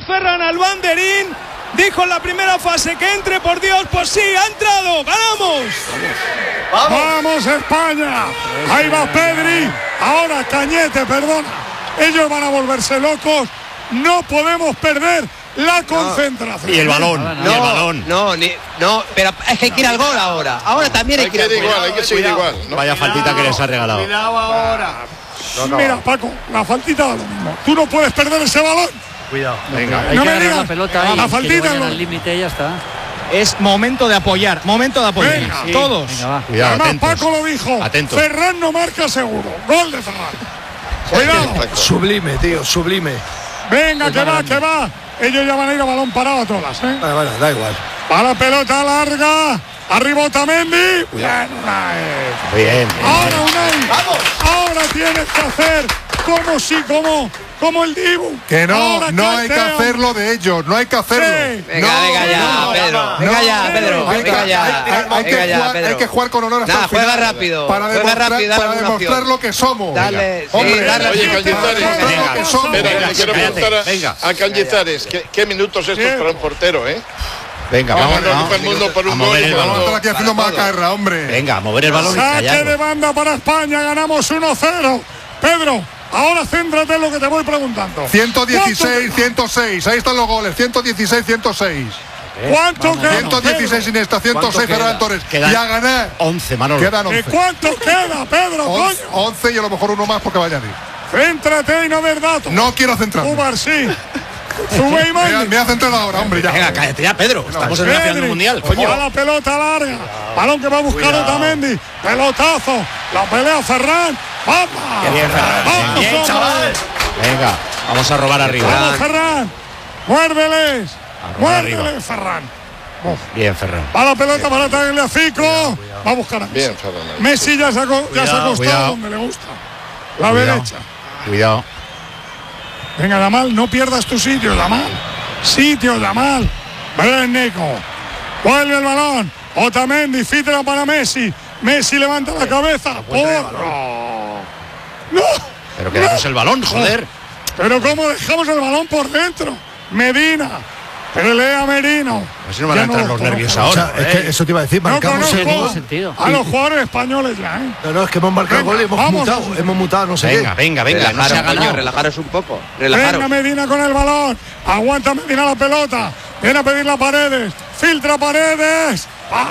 Ferran al banderín. Dijo en la primera fase que entre, por Dios, pues sí, ha entrado. ¡Ganamos! ¡Vamos, España! Ahí va Pedri. Ahora Cañete, perdona. Ellos van a volverse locos. No podemos perder la concentración. Y el balón, No, pero es que hay que ir al gol ahora. Ahora también hay que ir al gol. Hay que seguir igual. ¿no? Vaya faltita que les ha regalado. Cuidado ahora. Mira, Paco, la faltita da lo mismo. Tú no puedes perder ese balón. Cuidado. Venga, hay no que me agarrar digas. la pelota. La faltita al límite y ya está. Es momento de apoyar. Venga, Sí, todos. Venga, va. Cuidado, Además, atentos. Paco lo dijo. Atentos. Ferran no marca seguro. Gol de Ferran. Cuidado. Sublime, tío, sublime. Venga, que va. Ellos ya van a ir a balón parado a todas, ¿eh? Vale, da igual. Para la pelota larga. Arriba Otamendi. Bien, Unai. Bien. Ahora Unai. ¡Vamos! Ahora tienes que hacer como el Dibu. Que no Ahora hay que Teo. hacerlo de ellos, no hay que hacerlo. Sí. Venga ya, Pedro. Venga ya, Pedro. Hay que jugar con honor hasta el juega final. rápido. Para demostrar lo que somos. Dale, Hombre, dale. Oye, Cañizares, Espera, le quiero preguntar a Cañizares, ¿qué minutos estos para un portero, Venga, vamos el mundo por un a mover el Vamos a balón. estar aquí haciendo macarra, hombre. Venga, a mover el balón y Saque callarlo. de banda para España. Ganamos 1-0. Pedro, ahora céntrate en lo que te voy preguntando. 116, 106. Ahí están los goles. 116, 106. ¿Cuánto queda? 116 Iniesta, 106 Ferran Torres. Y Quedan a ganar. 11, Manolo. Quedan ¿De 11. cuánto queda, Pedro? 11 y a lo mejor uno más porque va a añadir. Céntrate y no ver datos. No quiero centrarme. Ubar, sí. Sube y mande. Me ha centrado ahora, hombre. Ya. Venga, cállate ya, Pedro. Estamos en la final del mundial, coño. A la pelota larga. Balón que va a buscar Otamendi. Pelotazo. La pelea Ferran. ¡Vamos! Bien, Ferran. ¡Vamos, Bien, hombre! chaval. Venga, vamos a robar arriba. ¡Vamos, Ferran! ¡Muérdeles! robar arriba. ¡Muérdeles, Ferran! Bien, Ferran. Va la pelota para Tagliafico. Va a buscar a Messi. Bien, Ferran. Messi ya se ha acostado cuidado. donde le gusta. La Cuidado. derecha. Cuidado. Venga, Yamal, no pierdas tu sitio, Yamal. Sitio, Yamal. Ven, Nico. Vuelve el balón. Otamendi, filtra para Messi. Messi levanta la cabeza. ¡Porro! ¡No! Pero quedamos el balón, joder. Pero ¿cómo dejamos el balón por dentro? Medina. Pelea Merino. A ver si no van a Ya entrar lo los conozco. nervios O ahora. sea, es que eso te iba a decir, No marcamos el conozco gol. sentido. a los jugadores españoles ya, ¿eh? No, es que hemos marcado el Venga, gol y hemos vamos. mutado, no sé Venga, venga, venga. No se Relajaros, ha ganado. coño, relajaros un poco. Venga Relajaros. Medina con el balón. Aguanta Medina la pelota. Viene a pedir la Paredes. Filtra Paredes.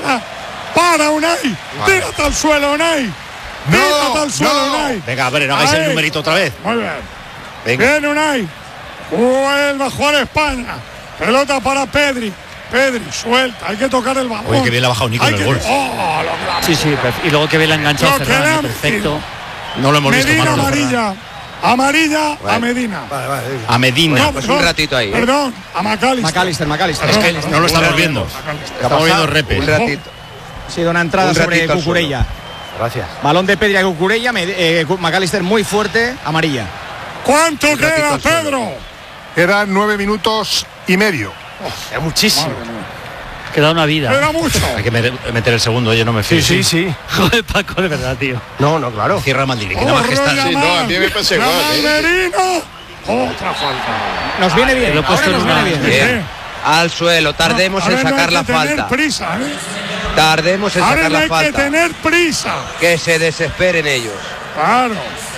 Para Unai. Tírate al suelo, Unai. Tírate al suelo, Unai. Venga, a ver, no hagáis Ahí. el numerito otra vez. Muy bien. Venga. Viene Unai. Vuelve a jugar España. Pelota para Pedri. Pedri, suelta. Hay que tocar el balón. Oye, que bien le ha bajado Nico Hay en el que- gol. ¡Oh, lo grande! Sí, sí. Y luego que ve la enganchada Lo que Ferran. le han Perfecto. No lo hemos visto, Medina Manolo. amarilla. Amarilla a Medina. Vale. A Medina. Pues un ratito ahí, ¿eh? Perdón, a McAllister. Es que no lo estamos viendo. Estamos viendo repes. Un ratito. Ha sido una entrada Un sobre ratito al Cucurella. Gracias. Balón de Pedri a Cucurella. McAllister muy fuerte. Amarilla. ¿Cuánto ratito queda, al suelo. Pedro? Quedan 9 minutos y medio. Es muchísimo. Queda una vida. Queda mucho. Hay que meter el segundo, oye, no me fío. Sí. Joder, Paco, de verdad, tío. No, claro. Cierra Maldini, que nada más que está. Sí, no, a mí me pasa igual, Merino. Otra falta. Nos viene bien. Lo he puesto Ahora nos en una- viene bien. Bien. Al suelo, tardemos en Ahora no sacar hay la que tener falta. prisa, ¿eh? Tardemos en Ahora sacar no la hay que falta. tener prisa. Que se desesperen ellos. Claro.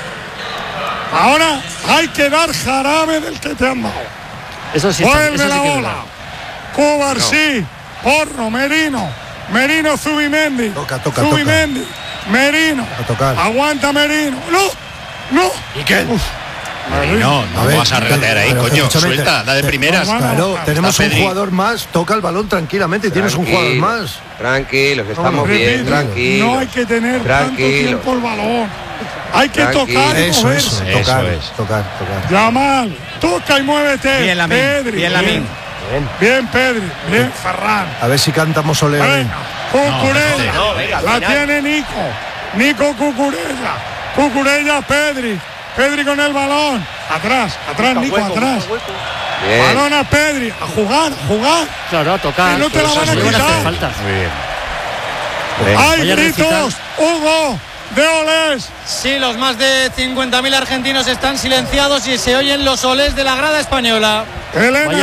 Ahora hay que dar jarabe del que te han dado. Eso sí. Eso Vuelve sí la que es bola. verdad. Cubar sí. Porro, Merino. Merino, Zubimendi. Toca. Zubimendi. Merino. A tocar. Aguanta Merino. No. ¿Y qué? No A ver, vas a regatear ahí, pero coño. escúchame, Suelta, da de primeras. no, Claro, tenemos Está un Pedri. jugador más, toca el balón tranquilamente, tienes un jugador más. Tranquilos, estamos Repito, bien, tranquilos. no hay que tener tanto Tranquilos. tiempo el balón. Hay que Tranquilo. tocar y Eso, moverse. tocar. es. Yamal, toca y muévete. Bien, Lamine. Pedri, Bien, Lamine. Bien, Pedri. Bien, Ferran. A ver si cantamos Ole. Venga, Cucurella. La tiene Nico. Nico Cucurella. Cucurella, Pedri. Pedri con el balón. Atrás, Nico, atrás. Bien. Balón a Pedri. A jugar. Claro, a tocar. Que no te la van a Muy buenas quitar. faltas. Muy bien. Venga. Hay Voy a gritos, recitar. Hugo, de olés. Sí, los más de 50.000 argentinos están silenciados y se oyen los olés de la grada española. Elena